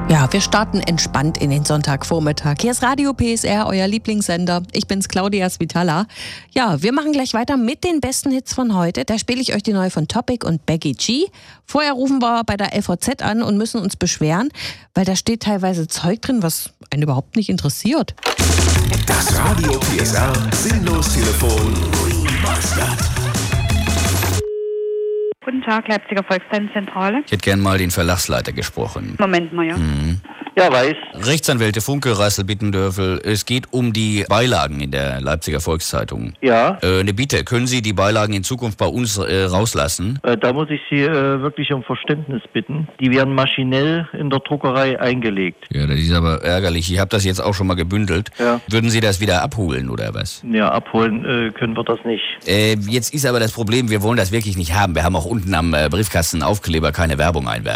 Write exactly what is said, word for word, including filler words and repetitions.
Ja, wir starten entspannt in den Sonntagvormittag. Hier ist Radio P S R, euer Lieblingssender. Ich bin's, Claudia Svitala. Ja, wir machen gleich weiter mit den besten Hits von heute. Da spiele ich euch die neue von Topic und Becky G. Vorher rufen wir bei der L V Z an und müssen uns beschweren, weil da steht teilweise Zeug drin, was einen überhaupt nicht interessiert. Das Radio P S R Sinnlos-Telefon Remastered. Guten Tag, Leipziger Volkszentrale. Ich hätte gern mal den Verlagsleiter gesprochen. Moment mal, ja. Mhm. Ja, weiß. Rechtsanwälte Funke, Rassel, Bittendörfel. Es geht um die Beilagen in der Leipziger Volkszeitung. Ja. Äh, eine Bitte, können Sie die Beilagen in Zukunft bei uns äh, rauslassen? Äh, da muss ich Sie äh, wirklich um Verständnis bitten. Die werden maschinell in der Druckerei eingelegt. Ja, das ist aber ärgerlich. Ich habe das jetzt auch schon mal gebündelt. Ja. Würden Sie das wieder abholen, oder was? Ja, abholen äh, können wir das nicht. Äh, jetzt ist aber das Problem, wir wollen das wirklich nicht haben. Wir haben auch unten am äh, Briefkasten Aufkleber keine Werbung einwerfen.